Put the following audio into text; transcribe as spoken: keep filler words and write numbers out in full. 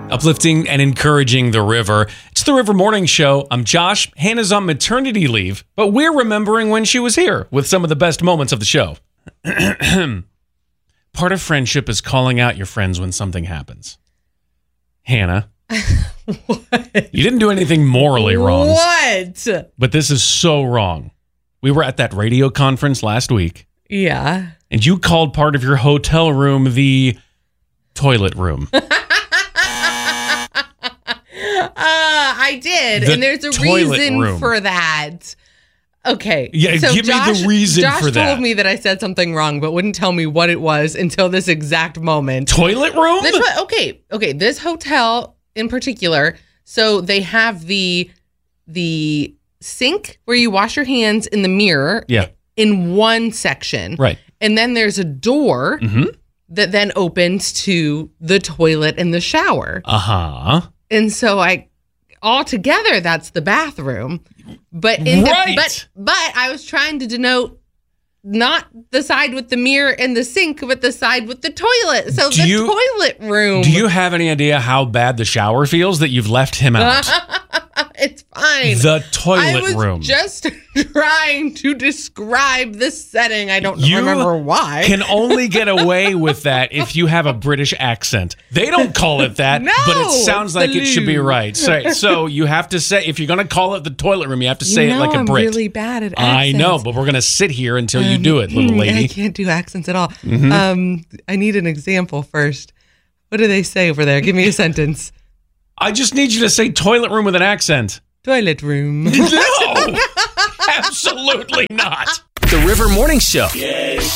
uplifting and encouraging the river. It's the River Morning Show. I'm Josh. Hannah's on maternity leave, but we're remembering when she was here with some of the best moments of the show. Part of friendship is calling out your friends when something happens. Hannah. What? You didn't do anything morally wrong. What? But this is so wrong. We were at that radio conference last week. Yeah. And you called part of your hotel room the toilet room. uh, I did. The and there's a toilet reason room. for that. Okay. Yeah, so give Josh, me the reason Josh for that. Josh told me that I said something wrong, but wouldn't tell me what it was until this exact moment. Toilet room? This, okay. Okay. This hotel in particular, so they have the the sink where you wash your hands in the mirror yeah. in one section. Right. And then there's a door mm-hmm. that then opens to the toilet and the shower. Uh-huh. And so I, all together, that's the bathroom. But in right. the, but but I was trying to denote not the side with the mirror and the sink, but the side with the toilet. So do the you, toilet room. Do you have any idea how bad the shower feels that you've left him out? It's fine. The toilet I was room. just trying to describe the setting. I don't you remember why. Can only get away with that if you have a British accent. They don't call it that, no, but it sounds like it should be right. So, so you have to say, if you're going to call it the toilet room, you have to say you know it like a I'm Brit. I'm really bad at accents. I know, but we're going to sit here until you do it, little lady. I can't do accents at all. Mm-hmm. Um, I need an example first. What do they say over there? Give me a sentence. I just need you to say toilet room with an accent. Toilet room. No, absolutely not. The River Morning Show. Yes.